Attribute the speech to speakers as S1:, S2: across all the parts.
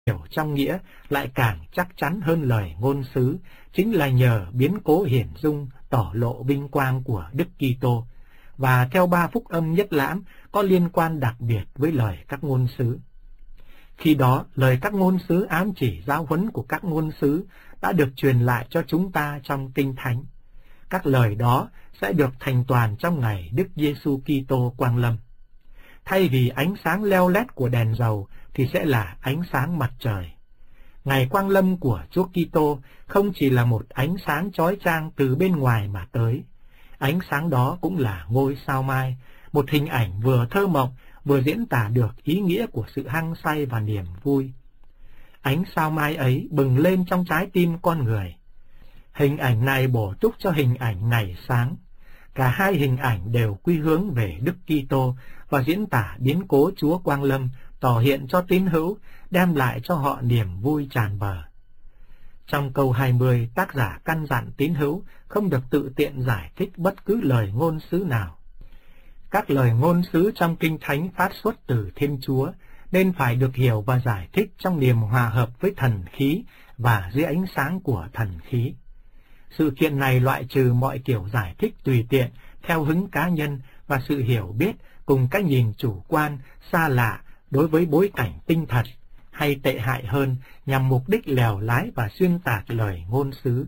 S1: hiểu trong nghĩa lại càng chắc chắn hơn lời ngôn sứ, chính là nhờ biến cố hiển dung tỏ lộ vinh quang của Đức Kitô, và theo ba phúc âm nhất lãm có liên quan đặc biệt với lời các ngôn sứ. Khi đó, lời các ngôn sứ ám chỉ giáo huấn của các ngôn sứ đã được truyền lại cho chúng ta trong Kinh Thánh. Các lời đó sẽ được thành toàn trong ngày Đức Giêsu Kitô quang lâm. Thay vì ánh sáng leo lét của đèn dầu thì sẽ là ánh sáng mặt trời. Ngày quang lâm của Chúa Kitô không chỉ là một ánh sáng chói chang từ bên ngoài mà tới. Ánh sáng đó cũng là ngôi sao mai, một hình ảnh vừa thơ mộng vừa diễn tả được ý nghĩa của sự hăng say và niềm vui. Ánh sao mai ấy bừng lên trong trái tim con người. Hình ảnh này bổ túc cho hình ảnh ngày sáng. Cả hai hình ảnh đều quy hướng về Đức Kitô và diễn tả biến cố Chúa quang lâm, tỏ hiện cho tín hữu, đem lại cho họ niềm vui tràn bờ. Trong câu 20, tác giả căn dặn tín hữu không được tự tiện giải thích bất cứ lời ngôn sứ nào. Các lời ngôn sứ trong Kinh Thánh phát xuất từ Thiên Chúa, nên phải được hiểu và giải thích trong niềm hòa hợp với thần khí và dưới ánh sáng của thần khí. Sự kiện này loại trừ mọi kiểu giải thích tùy tiện, theo hứng cá nhân và sự hiểu biết cùng cái nhìn chủ quan, xa lạ đối với bối cảnh tinh thật, hay tệ hại hơn, nhằm mục đích lèo lái và xuyên tạc lời ngôn sứ.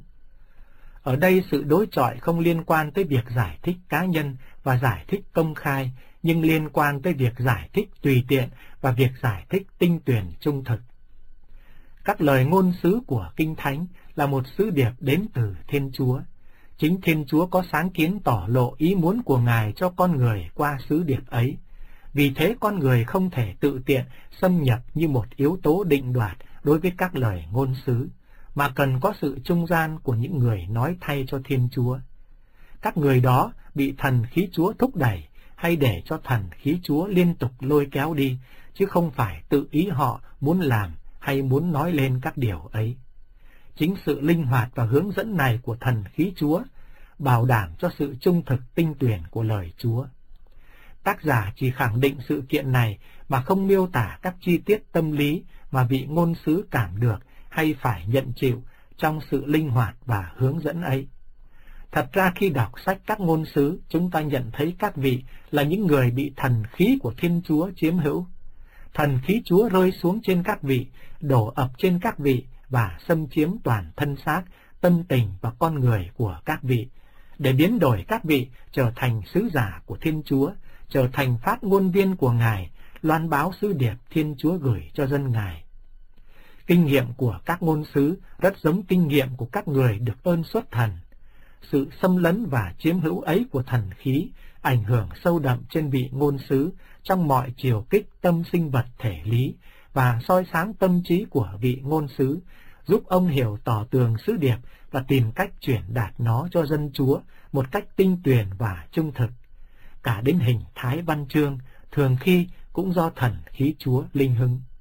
S1: Ở đây sự đối chọi không liên quan tới việc giải thích cá nhân và giải thích công khai, nhưng liên quan tới việc giải thích tùy tiện và việc giải thích tinh tuyển trung thực. Các lời ngôn sứ của Kinh Thánh là một sứ điệp đến từ Thiên Chúa. Chính Thiên Chúa có sáng kiến tỏ lộ ý muốn của Ngài cho con người qua sứ điệp ấy. Vì thế con người không thể tự tiện xâm nhập như một yếu tố định đoạt đối với các lời ngôn sứ, mà cần có sự trung gian của những người nói thay cho Thiên Chúa. Các người đó bị thần khí Chúa thúc đẩy hay để cho thần khí Chúa liên tục lôi kéo đi, chứ không phải tự ý họ muốn làm hay muốn nói lên các điều ấy. Chính sự linh hoạt và hướng dẫn này của thần khí Chúa bảo đảm cho sự trung thực tinh tuyển của lời Chúa. Tác giả chỉ khẳng định sự kiện này mà không miêu tả các chi tiết tâm lý mà vị ngôn sứ cảm được hay phải nhận chịu trong sự linh hoạt và hướng dẫn ấy. Thật ra khi đọc sách các ngôn sứ, chúng ta nhận thấy các vị là những người bị thần khí của Thiên Chúa chiếm hữu. Thần khí Chúa rơi xuống trên các vị, đổ ập trên các vị và xâm chiếm toàn thân xác, tâm tình và con người của các vị, để biến đổi các vị trở thành sứ giả của Thiên Chúa, trở thành phát ngôn viên của Ngài, loan báo sứ điệp Thiên Chúa gửi cho dân Ngài. Kinh nghiệm của các ngôn sứ rất giống kinh nghiệm của các người được ơn xuất thần. Sự xâm lấn và chiếm hữu ấy của thần khí ảnh hưởng sâu đậm trên vị ngôn sứ trong mọi chiều kích tâm sinh vật thể lý và soi sáng tâm trí của vị ngôn sứ, giúp ông hiểu tỏ tường sứ điệp và tìm cách truyền đạt nó cho dân Chúa một cách tinh tuyền và trung thực. Cả đến hình thái văn chương thường khi cũng do thần khí Chúa linh hứng.